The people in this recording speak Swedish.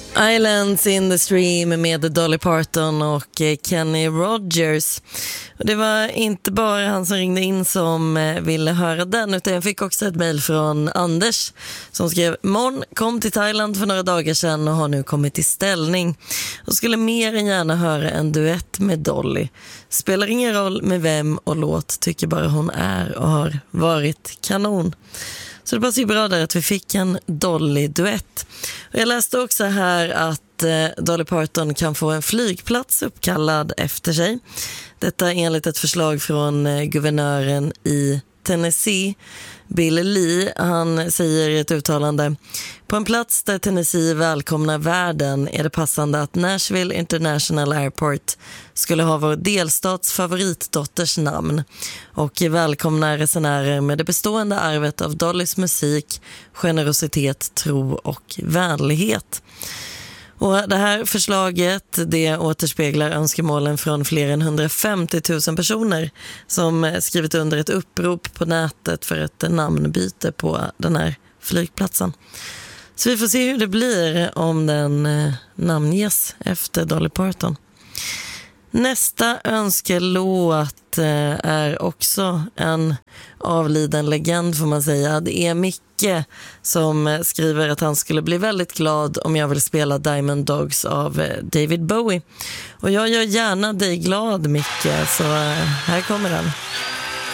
Islands in the Stream med Dolly Parton och Kenny Rogers. Och det var inte bara han som ringde in som ville höra den, utan jag fick också ett mejl från Anders som skrev: Mon kom till Thailand för några dagar sedan och har nu kommit i ställning och skulle mer än gärna höra en duett med Dolly. Spelar ingen roll med vem och låt, tycker bara hon är och har varit kanon. Så det passar ju bra där att vi fick en Dolly-duett. Och jag läste också här att Dolly Parton kan få en flygplats uppkallad efter sig. Detta enligt ett förslag från guvernören i Tennessee, Bill Lee. Han säger i ett uttalande: på en plats där Tennessee välkomnar världen är det passande att Nashville International Airport skulle ha vår delstats favoritdotters namn och välkomna resenärer med det bestående arvet av Dollys musik, generositet, tro och vänlighet. Och det här förslaget, det återspeglar önskemålen från fler än 150 000 personer som skrivit under ett upprop på nätet för ett namnbyte på den här flygplatsen. Så vi får se hur det blir om den namnges efter Dolly Parton. Nästa önskelåt är också en avliden legend, får man säga. Det är Micke som skriver att han skulle bli väldigt glad om jag vill spela Diamond Dogs av David Bowie. Och jag gör gärna dig glad, Micke, så här kommer den.